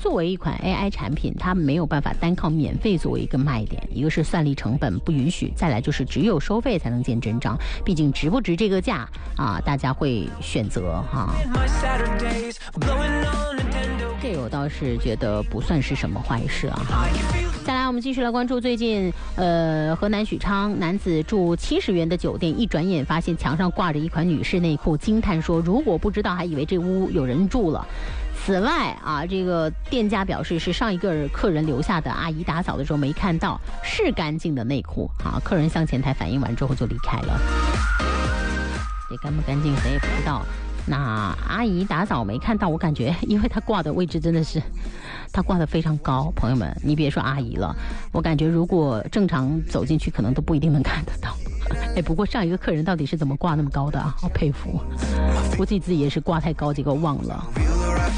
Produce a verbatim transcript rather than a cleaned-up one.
作为一款 A I 产品，它没有办法单靠免费作为一个卖点，一个是算力成本不允许，再来就是只有收费才能见真章，毕竟值不值这个价啊，大家会选择哈。这个我倒是觉得不算是什么坏事啊。再来，我们继续来关注最近，呃，河南许昌男子住七十元的酒店，一转眼发现墙上挂着一款女士内裤，惊叹说：“如果不知道，还以为这屋有人住了。”此外啊，这个店家表示是上一个客人留下的，阿姨打扫的时候没看到，是干净的内裤啊。客人向前台反映完之后就离开了。这干不干净谁也不知道。那阿姨打扫没看到，我感觉因为她挂的位置真的是她挂的非常高，朋友们你别说阿姨了，我感觉如果正常走进去可能都不一定能看得到。哎，不过上一个客人到底是怎么挂那么高的啊？好佩服，估计自己也是挂太高结果忘了。